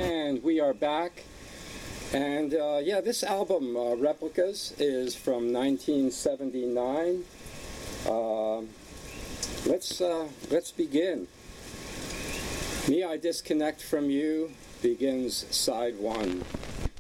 And we are back. And yeah, this album, Replicas, is from 1979. Let's begin. Me, I Disconnect from You begins side one.